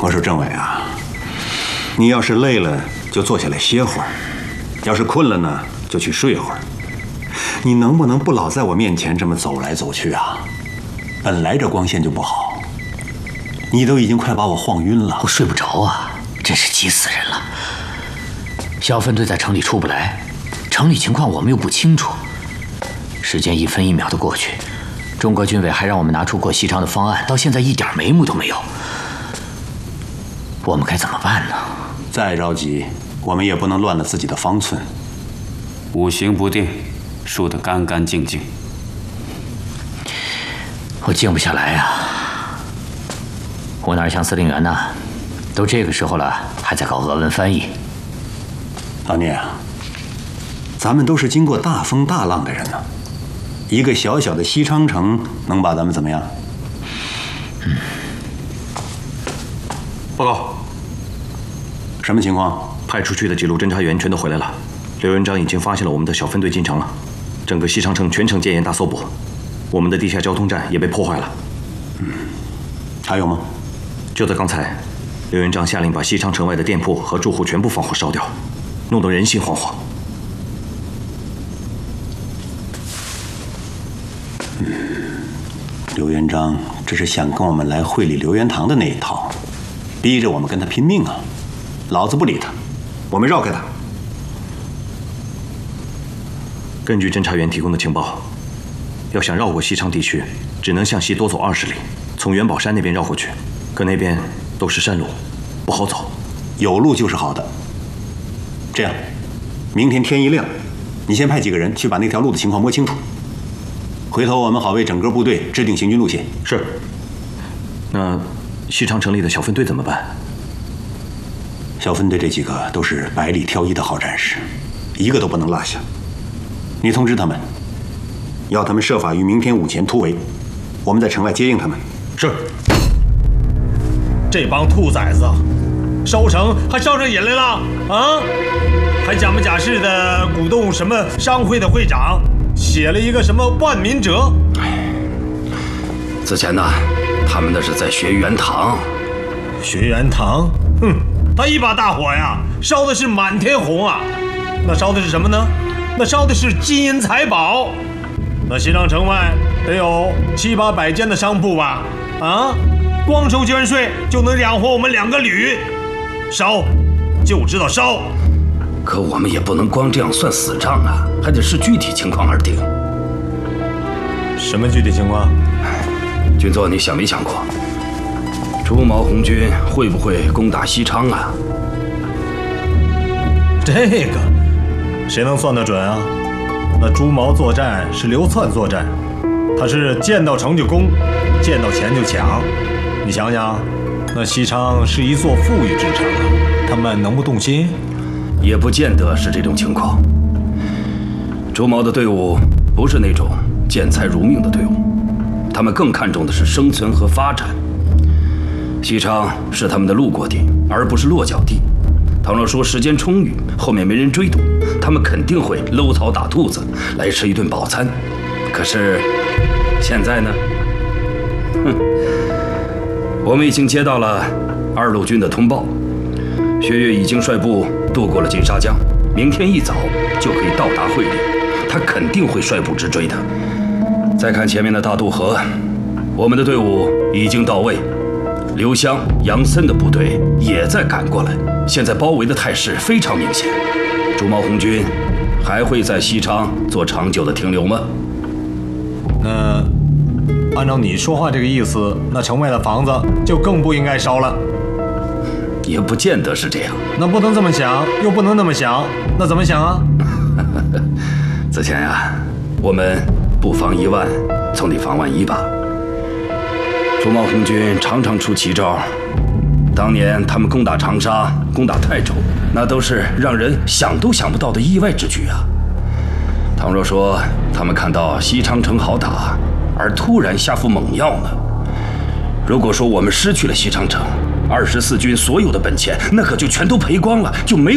我说政委啊，你要是累了就坐下来歇会儿，要是困了呢就去睡会儿。你能不能不老在我面前这么走来走去啊？本来这光线就不好，你都已经快把我晃晕了。 我睡不着啊，真是急死人了。小分队在城里出不来，城里情况我们又不清楚，时间一分一秒的过去，中国军委还让我们拿出过西昌的方案，到现在一点眉目都没有。我们该怎么办呢？ 再着急，我们也不能乱了自己的方寸。 五行不定，输得干干净净。 我静不下来啊！我哪像司令员呢？都这个时候了，还在搞俄文翻译。 老聂啊，咱们都是经过大风大浪的人呢，一个小小的西昌城能把咱们怎么样？ 报告， 什么情况？ 派出去的几路侦察员全都回来了。刘元璋已经发现了我们的小分队进城了，整个西昌城全城戒严大搜捕，我们的地下交通站也被破坏了。 还有吗？ 就在刚才，刘元璋下令把西昌城外的店铺和住户全部放火烧掉，弄得人心惶惶。 刘元璋这是想跟我们来会理刘元堂的那一套，逼着我们跟他拼命啊！老子不理他，我们绕开他。 根据侦察员提供的情报，要想绕过西昌地区，只能向西多走20里，从元宝山那边绕过去。可那边都是山路，不好走。 有路就是好的。这样，明天天一亮，你先派几个人去把那条路的情况摸清楚，回头我们好为整个部队制定行军路线。 是。那西昌城里的小分队怎么办？ 小分队这几个都是百里挑一的好战士，一个都不能落下。你通知他们，要他们设法于明天午前突围，我们在城外接应他们。 是。 这帮兔崽子，烧城还烧上瘾来了啊！还假模假式的鼓动什么商会的会长，写了一个什么万民折。 之前呢，他们那是在学元堂。 学元堂？哼，他一把大火呀，烧的是满天红啊！那烧的是什么呢？那烧的是金银财宝。那西昌城外得有7、800间的商铺吧？啊，光收捐税就能养活我们2个旅，烧就知道烧。 可我们也不能光这样算死账啊，还得视具体情况而定。 什么具体情况？ 军座，你想没想过，朱毛红军会不会攻打西昌啊？ 这个谁能算得准啊？那朱毛作战是流窜作战，他是见到城就攻，见到钱就抢。你想想，那西昌是一座富裕之城，他们能不动心？ 也不见得是这种情况。朱毛的队伍不是那种见财如命的队伍，他们更看重的是生存和发展。西昌是他们的路过地，而不是落脚地。倘若说时间充裕，后面没人追堵，他们肯定会搂草打兔子，来吃一顿饱餐。可是现在呢？我们已经接到了2路军的通报，薛岳已经率部渡过了金沙江，明天一早就可以到达会理，他肯定会率部直追的。再看前面的大渡河，我们的队伍已经到位，刘湘、杨森的部队也在赶过来，现在包围的态势非常明显。朱毛红军还会在西昌做长久的停留吗？ 那按照你说话这个意思，那城外的房子就更不应该烧了。 也不见得是这样。 那不能这么想，又不能那么想，那怎么想啊？ 子乾呀，我们不防1万，总得防万一吧。朱毛红军常常出奇招，当年他们攻打长沙、攻打泰州，那都是让人想都想不到的意外之举啊。倘若说他们看到西昌城好打，而突然下副猛药呢？如果说我们失去了西昌城，24军所有的本钱，那可就全都赔光了，就没